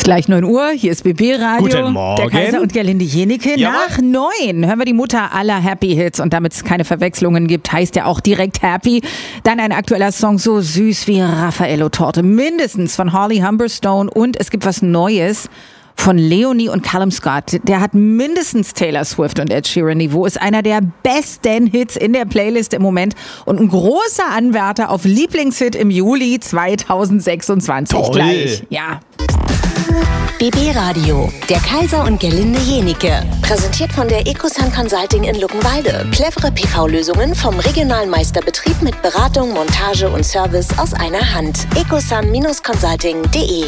Gleich 9 Uhr, hier ist BB Radio. Guten Morgen. Der Kaiser und Gerlinde Jenike. Jawohl. Nach 9 hören wir die Mutter aller Happy Hits. Und damit es keine Verwechslungen gibt, heißt ja auch direkt Happy. Dann ein aktueller Song, so süß wie Raffaello-Torte. Mindestens von Holly Humberstone. Und es gibt was Neues von Leonie und Callum Scott. Der hat mindestens Taylor Swift und Ed Sheeran Niveau. Ist einer der besten Hits in der Playlist im Moment. Und ein großer Anwärter auf Lieblingshit im Juli 2026. Toll. Gleich. Ja. BB Radio, der Kaiser und Gerlinde Jenike. Präsentiert von der Ecosun Consulting in Luckenwalde. Clevere PV-Lösungen vom regionalen Meisterbetrieb mit Beratung, Montage und Service aus einer Hand. ecosun-consulting.de.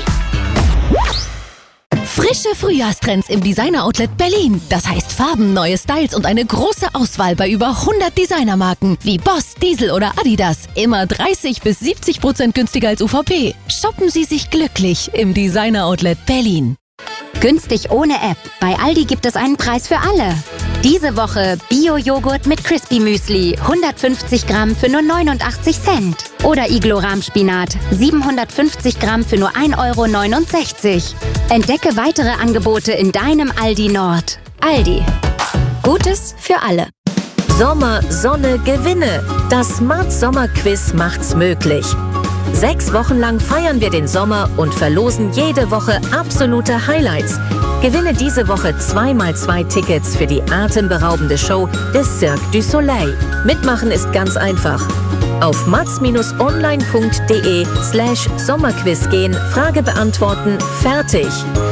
Frische Frühjahrstrends im Designer-Outlet Berlin. Das heißt Farben, neue Styles und eine große Auswahl bei über 100 Designermarken wie Boss, Diesel oder Adidas. Immer 30-70% günstiger als UVP. Shoppen Sie sich glücklich im Designer-Outlet Berlin. Günstig ohne App. Bei Aldi gibt es einen Preis für alle. Diese Woche Bio-Joghurt mit Crispy Müsli, 150 Gramm für nur 89 Cent. Oder Iglo-Rahmspinat, 750 Gramm für nur 1,69 €. Entdecke weitere Angebote in deinem Aldi Nord. Aldi. Gutes für alle. Sommer, Sonne, Gewinne. Das Smart Sommer Quiz macht's möglich. 6 Wochen lang feiern wir den Sommer und verlosen jede Woche absolute Highlights. Gewinne diese Woche 2x2 Tickets für die atemberaubende Show des Cirque du Soleil. Mitmachen ist ganz einfach. Auf mats-online.de/Sommerquiz gehen, Frage beantworten, fertig.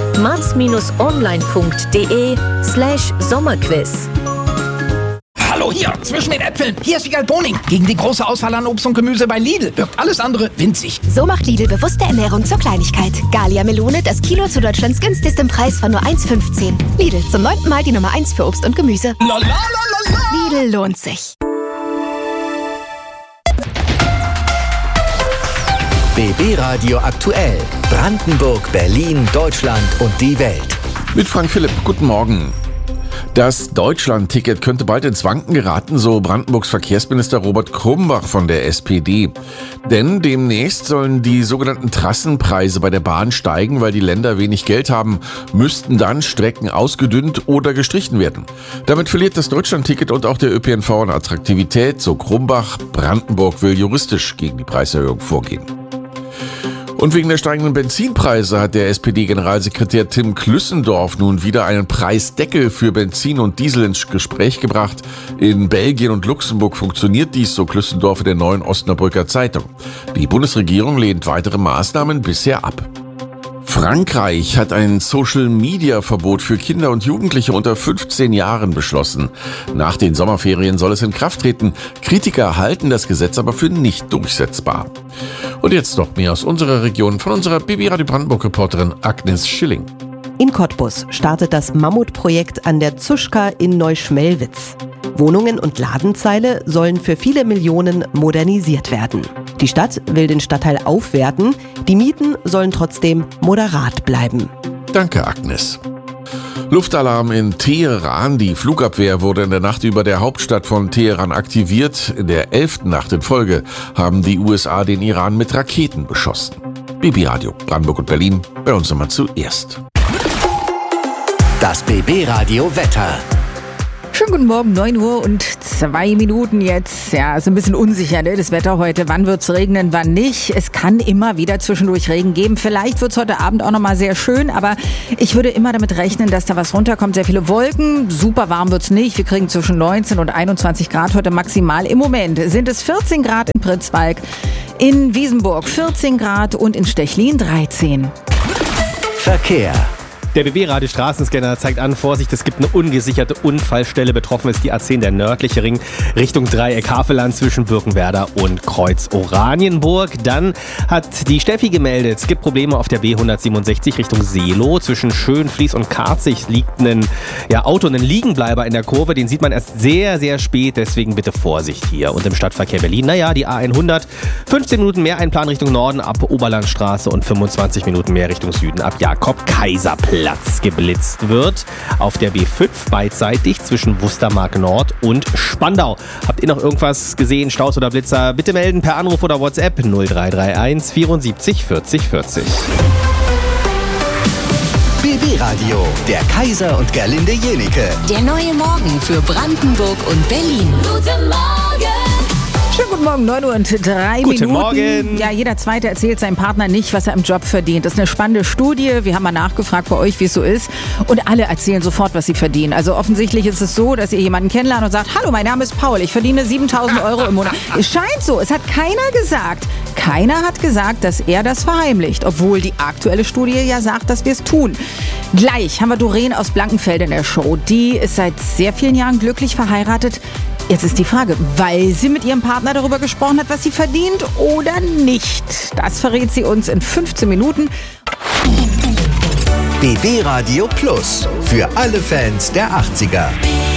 mats-online.de/Sommerquiz. Hallo hier, zwischen den Äpfeln. Hier ist Wiegald Boning. Gegen die große Auswahl an Obst und Gemüse bei Lidl wirkt alles andere winzig. So macht Lidl bewusste Ernährung zur Kleinigkeit. Gallia Melone, das Kilo zu Deutschlands günstigstem Preis von nur 1,15. Lidl, zum 9. Mal die Nummer 1 für Obst und Gemüse. Lidl lohnt sich. BB Radio aktuell. Brandenburg, Berlin, Deutschland und die Welt. Mit Frank Philipp, guten Morgen. Das Deutschland-Ticket könnte bald ins Wanken geraten, so Brandenburgs Verkehrsminister Robert Krumbach von der SPD. Denn demnächst sollen die sogenannten Trassenpreise bei der Bahn steigen, weil die Länder wenig Geld haben, müssten dann Strecken ausgedünnt oder gestrichen werden. Damit verliert das Deutschland-Ticket und auch der ÖPNV an Attraktivität, so Krumbach. Brandenburg will juristisch gegen die Preiserhöhung vorgehen. Und wegen der steigenden Benzinpreise hat der SPD-Generalsekretär Tim Klüssendorf nun wieder einen Preisdeckel für Benzin und Diesel ins Gespräch gebracht. In Belgien und Luxemburg funktioniert dies, so Klüssendorf in der Neuen Osnabrücker Zeitung. Die Bundesregierung lehnt weitere Maßnahmen bisher ab. Frankreich hat ein Social-Media-Verbot für Kinder und Jugendliche unter 15 Jahren beschlossen. Nach den Sommerferien soll es in Kraft treten. Kritiker halten das Gesetz aber für nicht durchsetzbar. Und jetzt noch mehr aus unserer Region von unserer BB Radio Brandenburg-Reporterin Agnes Schilling. In Cottbus startet das Mammutprojekt an der Zuschka in Neuschmelwitz. Wohnungen und Ladenzeile sollen für viele Millionen modernisiert werden. Die Stadt will den Stadtteil aufwerten, die Mieten sollen trotzdem moderat bleiben. Danke, Agnes. Luftalarm in Teheran. Die Flugabwehr wurde in der Nacht über der Hauptstadt von Teheran aktiviert. In der 11. Nacht in Folge haben die USA den Iran mit Raketen beschossen. BB Radio, Brandenburg und Berlin, bei uns immer zuerst. Das BB Radio Wetter. Schönen guten Morgen, 9 Uhr und 2 Minuten jetzt. Ja, ist ein bisschen unsicher, ne, das Wetter heute. Wann wird's regnen, wann nicht? Es kann immer wieder zwischendurch Regen geben. Vielleicht wird's heute Abend auch nochmal sehr schön, aber ich würde immer damit rechnen, dass da was runterkommt. Sehr viele Wolken, super warm wird's nicht. Wir kriegen zwischen 19 und 21 Grad heute maximal. Im Moment sind es 14 Grad in Pritzwalk, in Wiesenburg 14 Grad und in Stechlin 13. Verkehr. Der BB-Radio Straßenscanner zeigt an, Vorsicht, es gibt eine ungesicherte Unfallstelle. Betroffen ist die A10, der nördliche Ring, Richtung Dreieck Havelland zwischen Birkenwerder und Kreuz Oranienburg. Dann hat die Steffi gemeldet, es gibt Probleme auf der B167 Richtung Seelow. Zwischen Schönfließ und Karzig liegt ein Auto, ein Liegenbleiber in der Kurve. Den sieht man erst sehr, sehr spät, deswegen bitte Vorsicht hier. Und im Stadtverkehr Berlin, die A100, 15 Minuten mehr Einplan Richtung Norden ab Oberlandstraße und 25 Minuten mehr Richtung Süden ab Jakob-Kaiser-Platz geblitzt wird. Auf der B5 beidseitig zwischen Wustermark Nord und Spandau. Habt ihr noch irgendwas gesehen, Staus oder Blitzer? Bitte melden per Anruf oder WhatsApp 0331 74 40 40. BB Radio, der Kaiser und Gerlinde Jenike. Der neue Morgen für Brandenburg und Berlin. Guten Morgen! Schönen guten Morgen, 9 Uhr und 3 Guten Minuten. Morgen. Ja, jeder Zweite erzählt seinem Partner nicht, was er im Job verdient. Das ist eine spannende Studie. Wir haben mal nachgefragt bei euch, wie es so ist. Und alle erzählen sofort, was sie verdienen. Also offensichtlich ist es so, dass ihr jemanden kennenlernt und sagt, hallo, mein Name ist Paul, ich verdiene 7.000 Euro im Monat. Es scheint so, es hat keiner gesagt. Keiner hat gesagt, dass er das verheimlicht, obwohl die aktuelle Studie ja sagt, dass wir es tun. Gleich haben wir Doreen aus Blankenfeld in der Show. Die ist seit sehr vielen Jahren glücklich verheiratet. Jetzt ist die Frage, weil sie mit ihrem Partner darüber gesprochen hat, was sie verdient oder nicht. Das verrät sie uns in 15 Minuten. BB Radio Plus für alle Fans der 80er.